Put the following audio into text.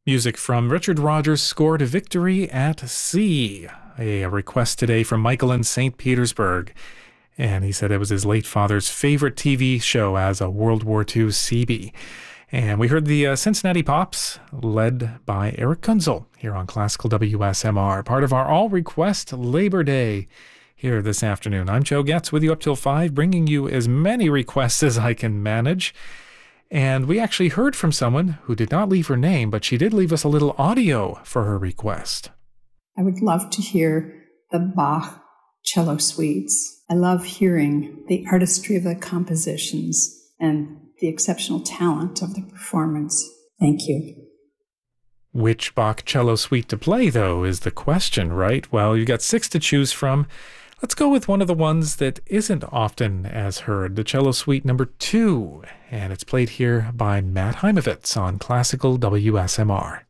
Music from Richard Rodgers' score to Victory at Sea. A request today from Michael in St. Petersburg. And he said it was his late father's favorite TV show as a World War II Seabee. And we heard the Cincinnati Pops, led by Eric Kunzel, here on Classical WSMR, part of our All Request Labor Day here this afternoon. I'm Joe Getz with you up till 5, bringing you as many requests as I can manage. And we actually heard from someone who did not leave her name, but she did leave us a little audio for her request. I would love to hear the Bach cello suites. I love hearing the artistry of the compositions and the exceptional talent of the performance. Thank you. Which Bach cello suite to play, though, is the question, right? Well, you got 6 to choose from. Let's go with one of the ones that isn't often as heard, the cello suite number 2. And it's played here by Matt Heimovitz on Classical WSMR.